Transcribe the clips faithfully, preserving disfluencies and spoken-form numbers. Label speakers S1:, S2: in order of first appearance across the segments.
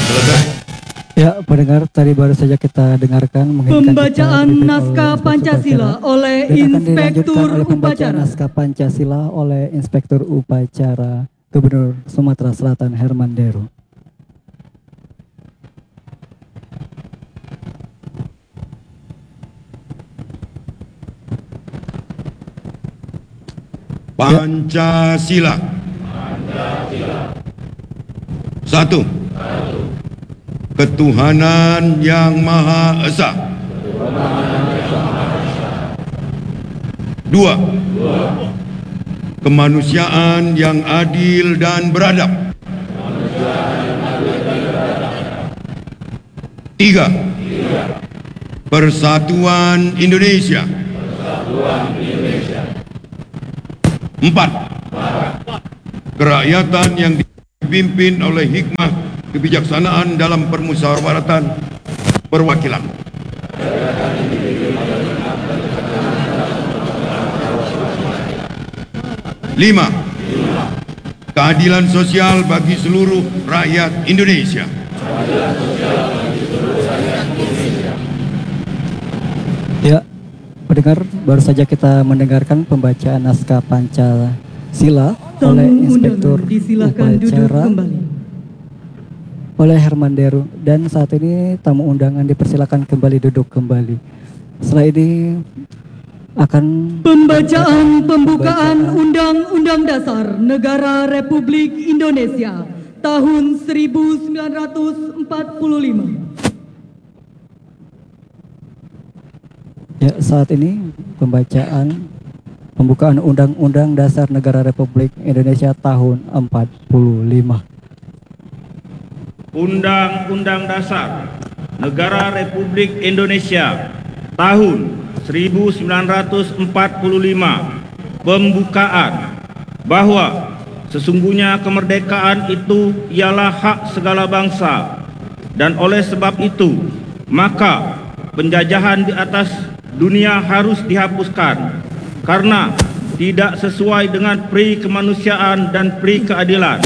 S1: Selesai.
S2: Ya, pendengar, tadi baru saja kita dengarkan
S3: pembacaan naskah Pancasila oleh Inspektur
S2: oleh pembacaan
S3: Upacara.
S2: naskah Pancasila oleh Inspektur Upacara Gubernur Sumatera Selatan Herman Deru.
S1: Pancasila.
S4: Pancasila.
S1: Satu.
S4: Satu.
S1: Ketuhanan Yang Maha Esa. Dua.
S4: Dua.
S1: Kemanusiaan yang adil dan beradab. Tiga.
S4: Tiga.
S1: Persatuan Indonesia.
S4: Persatuan Indonesia.
S1: Empat.
S4: Empat.
S1: Kerakyatan yang dipimpin oleh hikmah kebijaksanaan dalam permusyawaratan perwakilan. Lima. Keadilan sosial bagi seluruh rakyat Indonesia.
S2: Ya, pendengar, baru saja kita mendengarkan pembacaan naskah Pancasila oleh Inspektur Upacara oleh Herman Deru, dan saat ini tamu undangan dipersilakan kembali duduk kembali. Setelah ini akan
S3: pembacaan pembukaan Undang-Undang Dasar Negara Republik Indonesia tahun seribu sembilan ratus empat puluh lima.
S2: Ya, saat ini pembacaan pembukaan Undang-Undang Dasar Negara Republik Indonesia tahun empat puluh lima.
S5: Undang-Undang Dasar Negara Republik Indonesia tahun seribu sembilan ratus empat puluh lima. Pembukaan bahwa sesungguhnya kemerdekaan itu ialah hak segala bangsa, dan oleh sebab itu maka penjajahan di atas dunia harus dihapuskan karena tidak sesuai dengan pri kemanusiaan dan pri keadilan.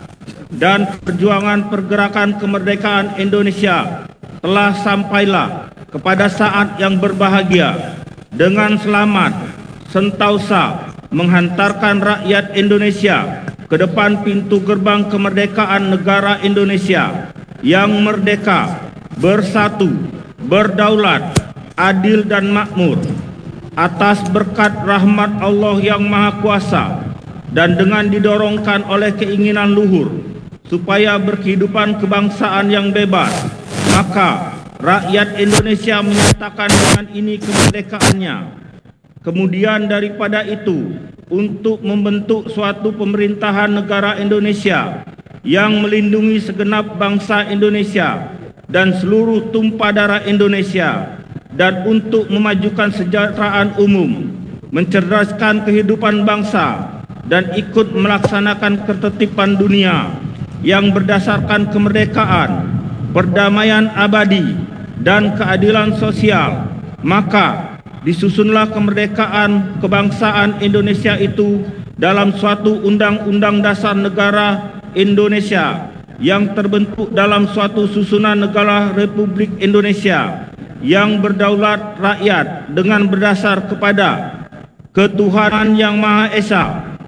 S5: Dan perjuangan pergerakan kemerdekaan Indonesia telah sampailah kepada saat yang berbahagia dengan selamat sentausa menghantarkan rakyat Indonesia ke depan pintu gerbang kemerdekaan negara Indonesia yang merdeka, bersatu, berdaulat, adil dan makmur atas berkat rahmat Allah yang Maha Kuasa, dan dengan didorongkan oleh keinginan luhur supaya berkehidupan kebangsaan yang bebas, maka rakyat Indonesia menyatakan dengan ini kemerdekaannya. Kemudian daripada itu, untuk membentuk suatu pemerintahan negara Indonesia yang melindungi segenap bangsa Indonesia dan seluruh tumpah darah Indonesia, dan untuk memajukan kesejahteraan umum, mencerdaskan kehidupan bangsa, dan ikut melaksanakan ketertiban dunia yang berdasarkan kemerdekaan, perdamaian abadi, dan keadilan sosial, maka disusunlah kemerdekaan kebangsaan Indonesia itu dalam suatu Undang-Undang Dasar Negara Indonesia yang terbentuk dalam suatu susunan negara Republik Indonesia yang berdaulat rakyat dengan berdasar kepada ketuhanan yang Maha Esa,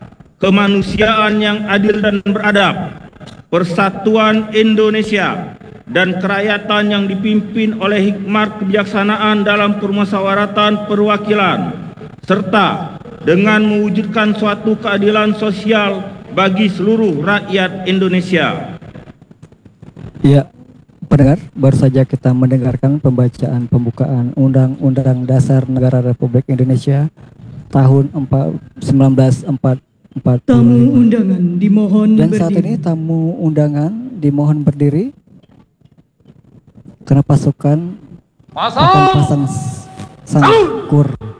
S5: kemanusiaan yang adil dan beradab, persatuan Indonesia, dan kerakyatan yang dipimpin oleh hikmat kebijaksanaan dalam permusyawaratan perwakilan, serta dengan mewujudkan suatu keadilan sosial bagi seluruh rakyat Indonesia.
S2: Ya, pendengar, baru saja kita mendengarkan pembacaan pembukaan Undang-Undang Dasar Negara Republik Indonesia tahun seribu sembilan ratus empat puluh lima.
S3: Tamu undangan dimohon
S2: dan
S3: berdiri.
S2: saat ini tamu undangan dimohon berdiri karena pasukan
S4: Pasang.
S2: akan pasang sangkur.